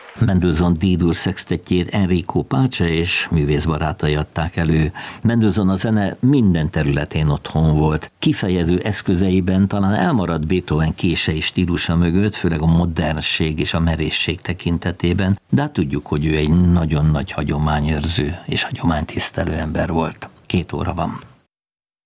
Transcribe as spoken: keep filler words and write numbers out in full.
Mendelssohn D-dur szextettjét Enrico Pace és művészbarátai adták elő. Mendelssohn a zene minden területén otthon volt. Kifejező eszközeiben talán elmaradt Beethoven kései stílusa mögött, főleg a modernség és a merészség tekintetében, de hát tudjuk, hogy ő egy nagyon nagy hagyományőrző és hagyománytisztelő ember volt. Két óra van.